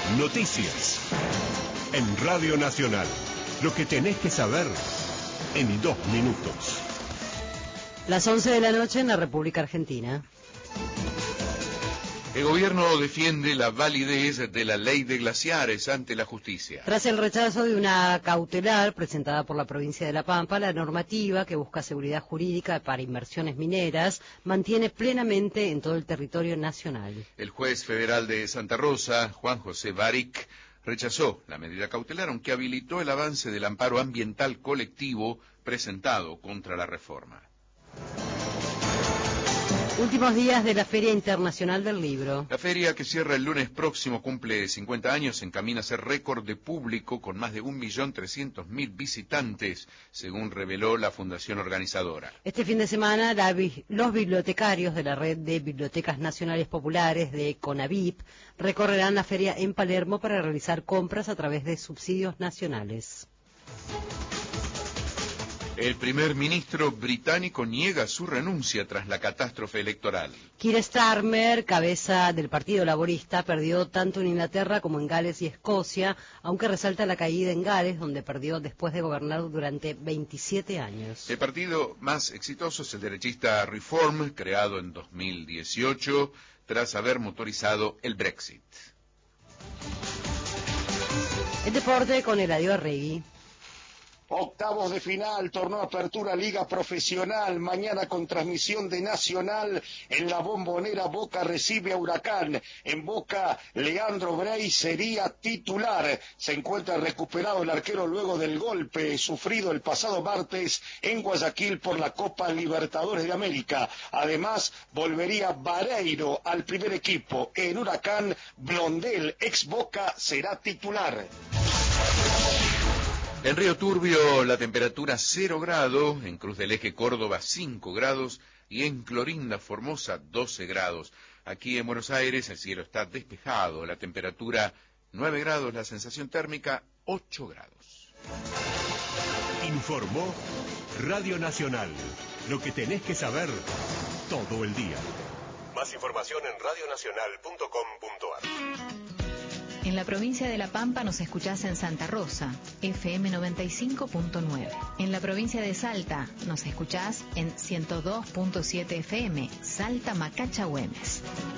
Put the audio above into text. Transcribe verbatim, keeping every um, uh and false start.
Noticias. En Radio Nacional. Lo que tenés que saber en dos minutos. Las once de la noche en la República Argentina. El gobierno defiende la validez de la ley de glaciares ante la justicia. Tras el rechazo de una cautelar presentada por la provincia de La Pampa, la normativa que busca seguridad jurídica para inversiones mineras mantiene plenamente en todo el territorio nacional. El juez federal de Santa Rosa, Juan José Baric, rechazó la medida cautelar, aunque habilitó el avance del amparo ambiental colectivo presentado contra la reforma. Últimos días de la Feria Internacional del Libro. La feria, que cierra el lunes próximo, cumple cincuenta años, encamina a ser récord de público con más de un millón trescientos mil visitantes, según reveló la fundación organizadora. Este fin de semana, la, los bibliotecarios de la Red de Bibliotecas Nacionales Populares de CONAVIP recorrerán la feria en Palermo para realizar compras a través de subsidios nacionales. El primer ministro británico niega su renuncia tras la catástrofe electoral. Keir Starmer, cabeza del Partido Laborista, perdió tanto en Inglaterra como en Gales y Escocia, aunque resalta la caída en Gales, donde perdió después de gobernar durante veintisiete años. El partido más exitoso es el derechista Reform, creado en dos mil dieciocho, tras haber motorizado el Brexit. El deporte con Eladio Arregui. Octavos de final, torneo Apertura Liga Profesional, mañana con transmisión de Nacional. En la Bombonera, Boca recibe a Huracán. En Boca, Leandro Brey sería titular. Se encuentra recuperado el arquero luego del golpe sufrido el pasado martes en Guayaquil por la Copa Libertadores de América. Además, volvería Vareiro al primer equipo. En Huracán, Blondel, ex Boca, será titular. En Río Turbio la temperatura cero grados, en Cruz del Eje Córdoba cinco grados y en Clorinda Formosa doce grados. Aquí en Buenos Aires el cielo está despejado, la temperatura nueve grados, la sensación térmica ocho grados. Informó Radio Nacional. Lo que tenés que saber todo el día. Más información en radio nacional punto com punto ar. En la provincia de La Pampa nos escuchás en Santa Rosa, F M noventa y cinco punto nueve. En la provincia de Salta nos escuchás en ciento dos punto siete F M, Salta Macacha Güemes.